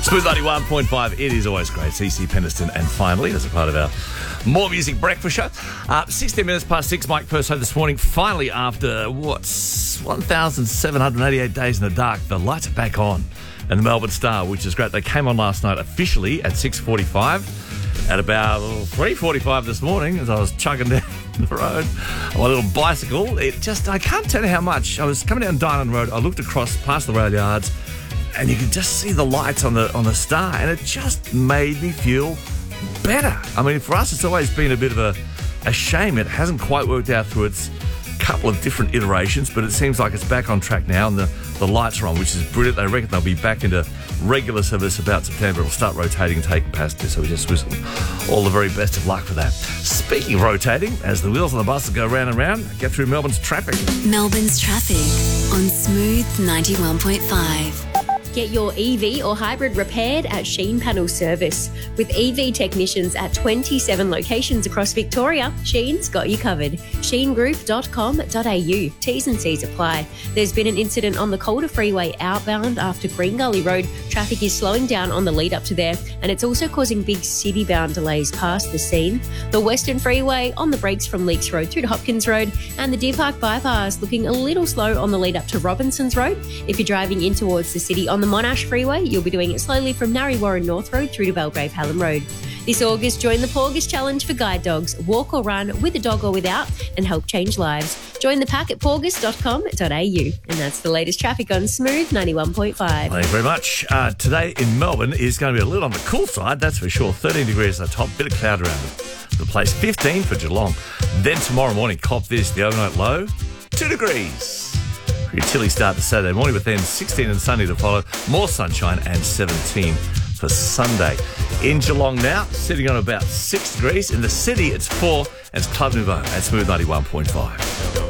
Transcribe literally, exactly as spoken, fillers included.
Smooth ninety-one point five, it is always great. C C Peniston and finally, as a part of our More Music Breakfast Show. Uh, sixteen minutes past six, Mike Purso this morning. Finally, after, what's one thousand seven hundred eighty-eight days in the dark, the lights are back on. And the Melbourne Star, which is great. They came on last night officially at six forty-five. At about three forty-five this morning, as I was chugging down the road on my little bicycle, it just, I can't tell you how much. I was coming down Dynon Road, I looked across past the rail yards, and you could just see the lights on the on the Star, and it just made me feel better. I mean, for us, it's always been a bit of a, a shame it hasn't quite worked out through its couple of different iterations, but it seems like it's back on track now, and the, the lights are on, which is brilliant. They reckon they'll be back into regular service about September. It'll start rotating and taking passengers, so we just wish them all the very best of luck for that. Speaking of rotating, as the wheels on the buses go round and round, get through Melbourne's traffic. Melbourne's traffic on Smooth ninety-one point five. Get your E V or hybrid repaired at Sheen Panel Service. With E V technicians at twenty-seven locations across Victoria, Sheen's got you covered. sheen group dot com dot a u. T's and C's apply. There's been an incident on the Calder Freeway outbound after Green Gully Road. Traffic is slowing down on the lead up to there, and it's also causing big city-bound delays past the scene. The Western Freeway on the brakes from Leakes Road through to Hopkins Road, and the Deer Park Bypass looking a little slow on the lead up to Robinsons Road. If you're driving in towards the city on the Monash Freeway, you'll be doing it slowly from Narre Warren North Road through to Belgrave Hallam Road. This August, join the Porgis Challenge for guide dogs. Walk or run with a dog or without and help change lives. Join the pack at porgis dot com dot a u. And that's the latest traffic on Smooth ninety-one point five. Thank you very much. Uh, today in Melbourne is going to be a little on the cool side, that's for sure. thirteen degrees at the top, bit of cloud around the place. fifteen for Geelong. Then tomorrow morning, cop this, the overnight low, two degrees. Pretty chilly start to Saturday morning, but then sixteen and sunny to follow. More sunshine and seventeen for Sunday. In Geelong now, sitting on about six degrees. In the city, it's four. And it's Club Nouveau at Smooth ninety-one point five.